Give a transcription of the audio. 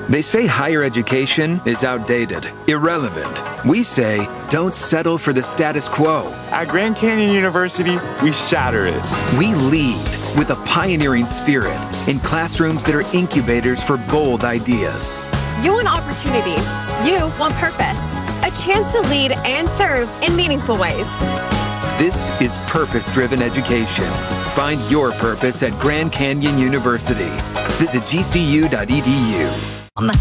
They say higher education is outdated, irrelevant. We say don't settle for the status quo. At Grand Canyon University, we shatter it. We lead with a pioneering spirit in classrooms that are incubators for bold ideas. You want opportunity. You want purpose. A chance to lead and serve in meaningful ways. This is purpose-driven education. Find your purpose at Grand Canyon University. Visit gcu.edu.